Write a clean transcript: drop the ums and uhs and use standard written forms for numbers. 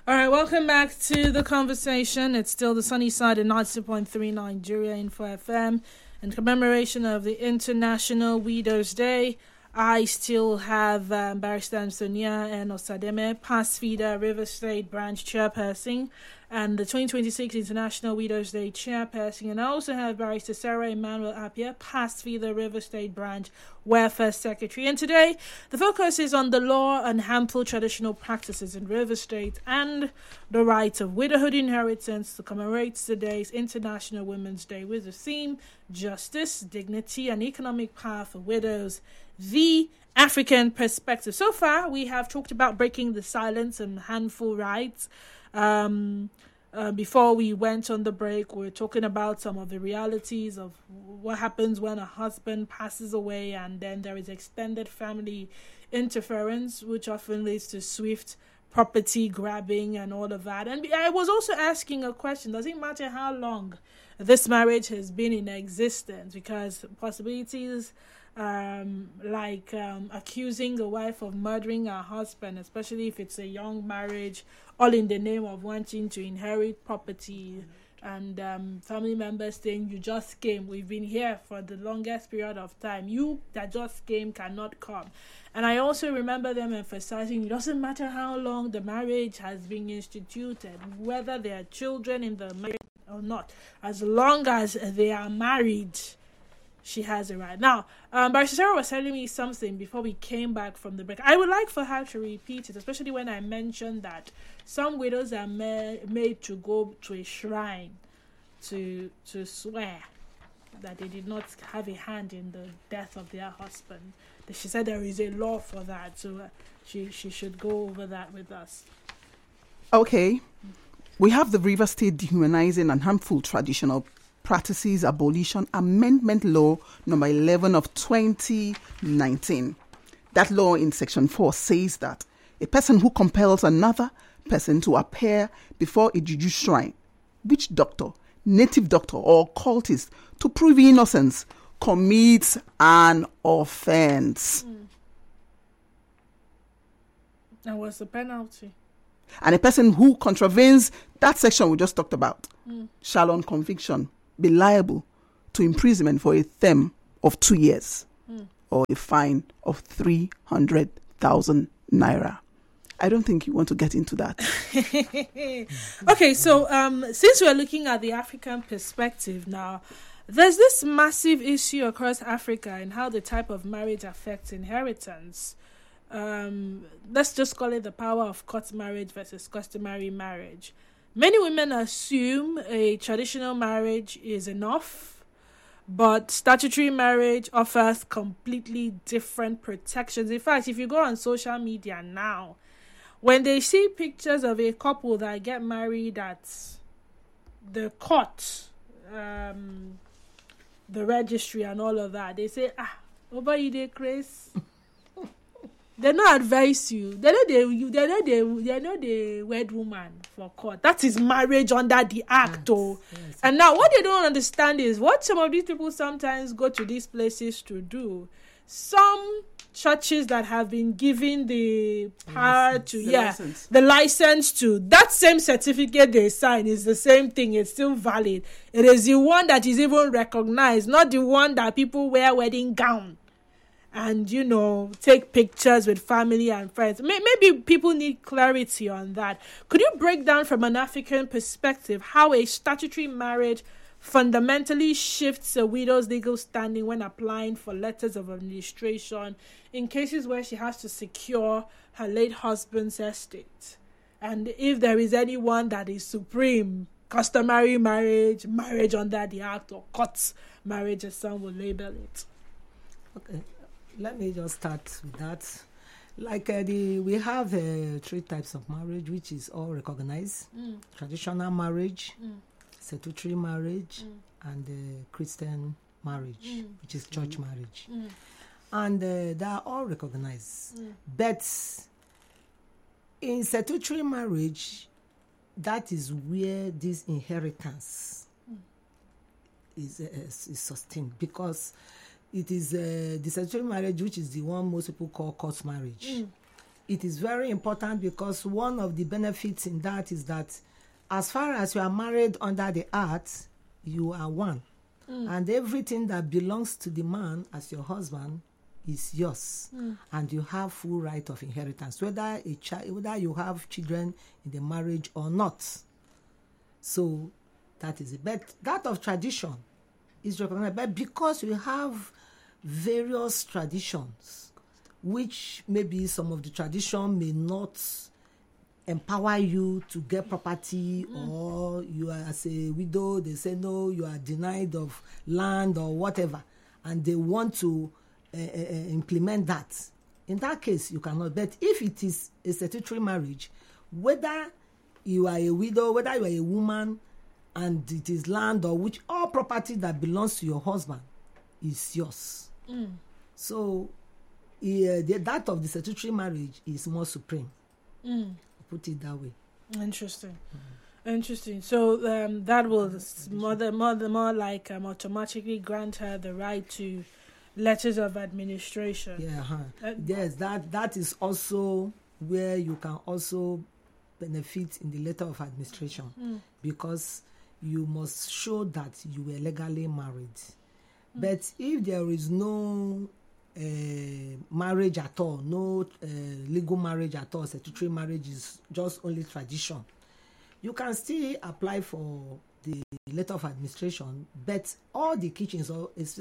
All right, welcome back to the conversation. It's still the sunny side at 90.3 Nigeria Info FM. In commemoration of the International Widows' Day, I still have Barrister Ansonia and Osademe, past feeder River State Branch Chairperson, and the 2026 International Widows' Day Chairperson. And I also have Barrister Sarah Emmanuel Appiah, past feeder River State Branch Welfare Secretary. And today, the focus is on the law on harmful traditional practices in River State and the right of widowhood inheritance to commemorate today's International Women's Day with the theme Justice, Dignity, and Economic Power for Widows, the African Perspective. So far, we have talked about breaking the silence and handful rights. Before we went on the break, we were talking about some of the realities of what happens when a husband passes away, and then there is extended family interference, which often leads to swift property grabbing and all of that. And I was also asking a question: does it matter how long this marriage has been in existence? Because possibilities like accusing the wife of murdering her husband, especially if it's a young marriage, all in the name of wanting to inherit property, and family members saying, you just came, we've been here for the longest period of time, you that just came cannot come. And I also remember them emphasizing it doesn't matter how long the marriage has been instituted, whether there are children in the marriage or not, as long as they are married, she has a right. Now, Barrister Sarah was telling me something before we came back from the break. I would like for her to repeat it, especially when I mentioned that some widows are made to go to a shrine to swear that they did not have a hand in the death of their husband. She said there is a law for that, so she should go over that with us. Okay. We have the River State Dehumanizing and Harmful Traditional Practices Abolition Amendment Law number 11 of 2019. That law in section 4 says that a person who compels another person to appear before a juju shrine, witch doctor, native doctor, or cultist to prove innocence commits an offense. And what's the penalty? And a person who contravenes that section we just talked about shall on conviction be liable to imprisonment for a term of 2 years or a fine of 300,000 naira. I don't think you want to get into that. Okay, so since we're looking at the African perspective now, there's this massive issue across Africa in how the type of marriage affects inheritance. Let's just call it the power of court marriage versus customary marriage. Many women assume a traditional marriage is enough, but statutory marriage offers completely different protections. In fact, if you go on social media now, when they see pictures of a couple that get married at the court, the registry and all of that, they say, over you dey craze. They don't advise you. They know the wed woman for court. That is marriage under the act. Yes. And now what they don't understand is what some of these people sometimes go to these places to do. Some churches that have been given the power the license to, that same certificate they sign is the same thing. It's still valid. It is the one that is even recognized, not the one that people wear wedding gown and, take pictures with family and friends. Maybe people need clarity on that. Could you break down from an African perspective how a statutory marriage fundamentally shifts a widow's legal standing when applying for letters of administration in cases where she has to secure her late husband's estate? And if there is anyone that is supreme, customary marriage, marriage under the act, or court marriage, as some will label it. Okay. Let me just start with that. Like we have 3 types of marriage, which is all recognized: traditional marriage, statutory marriage, and Christian marriage, which is church marriage. And they are all recognized. But in statutory marriage, that is where this inheritance is sustained, because it is the statutory marriage, which is the one most people call court marriage. it is very important because one of the benefits in that is that as far as you are married under the act, you are one. And everything that belongs to the man as your husband is yours. And you have full right of inheritance, whether you have children in the marriage or not. So that is it. But that of tradition is recognized. But because we have various traditions, which maybe some of the tradition may not empower you to get property, or you are as a widow, they say no, you are denied of land or whatever, and they want to implement that. In that case, you cannot. But if it is a statutory marriage, whether you are a widow, whether you are a woman, and it is land or which all property that belongs to your husband is yours. So that of the statutory marriage is more supreme. Put it that way. Interesting. So that will more like automatically grant her the right to letters of administration. Yes, that is also where you can also benefit in the letter of administration, because you must show that you were legally married. But if there is no marriage at all, no legal marriage at all, statutory marriage is just only tradition, you can still apply for the letter of administration, but all the kitchens,